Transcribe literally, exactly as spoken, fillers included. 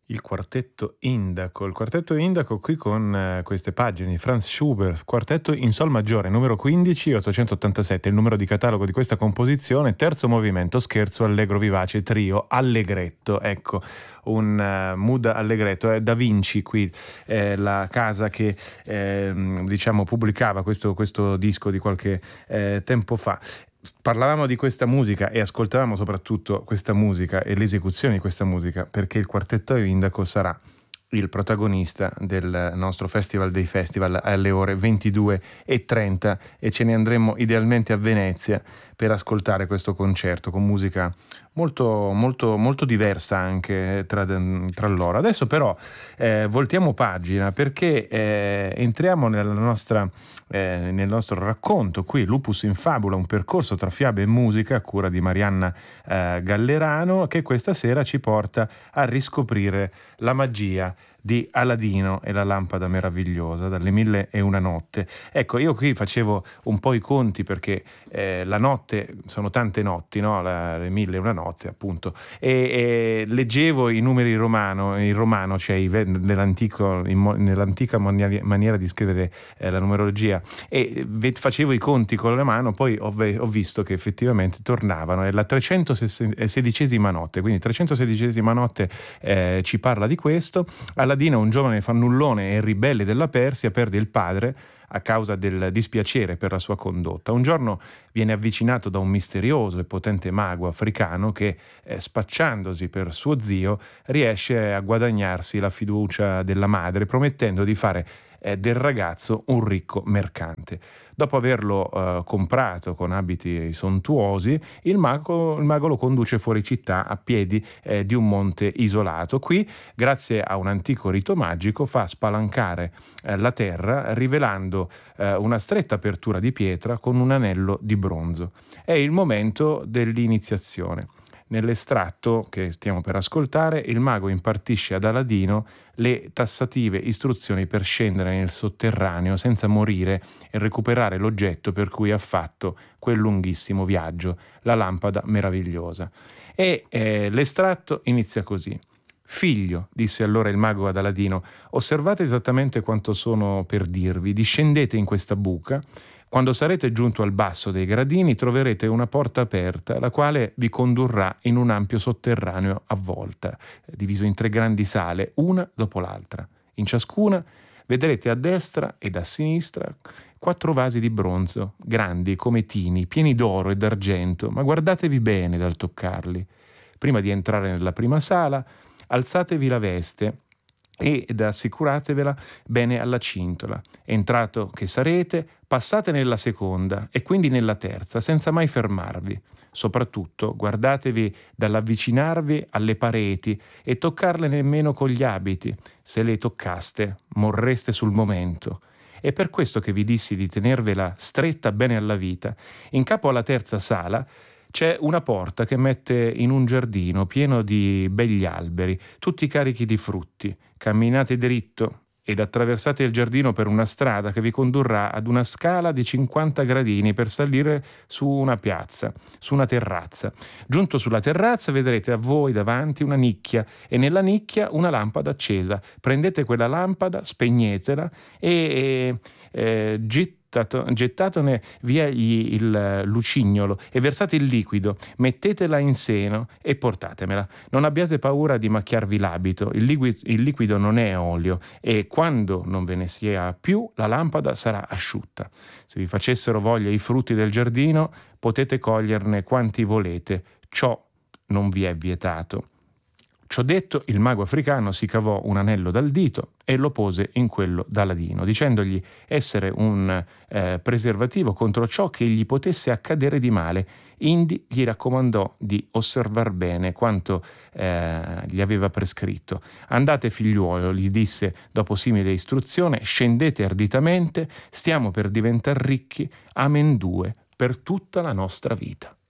Il quartetto Indaco. Il quartetto Indaco qui con eh, queste pagine di Franz Schubert, quartetto in sol maggiore, numero quindici, ottocentottantasette, il numero di catalogo di questa composizione, terzo movimento, scherzo allegro vivace, trio, allegretto, ecco, un uh, mood allegretto. È Da Vinci qui, eh, la casa che eh, diciamo pubblicava questo, questo disco di qualche eh, tempo fa. Parlavamo di questa musica e ascoltavamo soprattutto questa musica e l'esecuzione di questa musica perché il quartetto Indaco sarà il protagonista del nostro Festival dei Festival alle ore ventidue e trenta e ce ne andremo idealmente a Venezia per ascoltare questo concerto con musica molto, molto, molto diversa anche tra, tra loro. Adesso però eh, voltiamo pagina perché eh, entriamo nella nostra, eh, nel nostro racconto qui, Lupus in Fabula, un percorso tra fiabe e musica a cura di Marianna eh, Gallerano, che questa sera ci porta a riscoprire la magia di Aladino e la lampada meravigliosa dalle Mille e una notte. Ecco, io qui facevo un po' i conti perché eh, la notte sono tante notti, no? La, le Mille e una notte appunto, e, e leggevo i numeri in romano, in romano, cioè i, nell'antico, in, nell'antica maniera, maniera di scrivere eh, la numerologia, e ve, facevo i conti con la mano, poi ho, ho visto che effettivamente tornavano, è la trecentosedicesima notte, quindi trecentosedicesima notte eh, ci parla di questo. Aladino, un giovane fannullone e ribelle della Persia, perde il padre a causa del dispiacere per la sua condotta. Un giorno viene avvicinato da un misterioso e potente mago africano che, eh, spacciandosi per suo zio, riesce a guadagnarsi la fiducia della madre, promettendo di fare eh, del ragazzo un ricco mercante. Dopo averlo eh, comprato con abiti sontuosi, il mago, il mago lo conduce fuori città a piedi eh, di un monte isolato. Qui, grazie a un antico rito magico, fa spalancare eh, la terra, rivelando eh, una stretta apertura di pietra con un anello di bronzo. È il momento dell'iniziazione. Nell'estratto che stiamo per ascoltare, il mago impartisce ad Aladino le tassative istruzioni per scendere nel sotterraneo senza morire e recuperare l'oggetto per cui ha fatto quel lunghissimo viaggio, la lampada meravigliosa. E eh, l'estratto inizia così. «Figlio», disse allora il mago ad Aladino, «osservate esattamente quanto sono per dirvi, discendete in questa buca. Quando sarete giunto al basso dei gradini troverete una porta aperta, la quale vi condurrà in un ampio sotterraneo a volta, diviso in tre grandi sale, una dopo l'altra. In ciascuna vedrete a destra ed a sinistra quattro vasi di bronzo, grandi come tini, pieni d'oro e d'argento, ma guardatevi bene dal toccarli. Prima di entrare nella prima sala, alzatevi la veste ed assicuratevela bene alla cintola. Entrato che sarete, passate nella seconda e quindi nella terza, senza mai fermarvi. Soprattutto guardatevi dall'avvicinarvi alle pareti e toccarle nemmeno con gli abiti. Se le toccaste, morreste sul momento. È per questo che vi dissi di tenervela stretta bene alla vita. In capo alla terza sala c'è una porta che mette in un giardino pieno di begli alberi, tutti carichi di frutti. Camminate dritto ed attraversate il giardino per una strada che vi condurrà ad una scala di cinquanta gradini per salire su una piazza, su una terrazza. Giunto sulla terrazza vedrete a voi davanti una nicchia e nella nicchia una lampada accesa. Prendete quella lampada, spegnetela e eh, gettate gettatone via gli, il lucignolo e versate il liquido, mettetela in seno e portatemela. Non abbiate paura di macchiarvi l'abito, il liquido, il liquido non è olio e quando non ve ne sia più la lampada sarà asciutta. Se vi facessero voglia i frutti del giardino potete coglierne quanti volete, ciò non vi è vietato. Ciò detto, il mago africano si cavò un anello dal dito e lo pose in quello d'Aladino, dicendogli essere un eh, preservativo contro ciò che gli potesse accadere di male. Indi gli raccomandò di osservar bene quanto eh, gli aveva prescritto. «Andate, figliuolo», gli disse dopo simile istruzione, «scendete arditamente, stiamo per diventar ricchi, amendue, per tutta la nostra vita».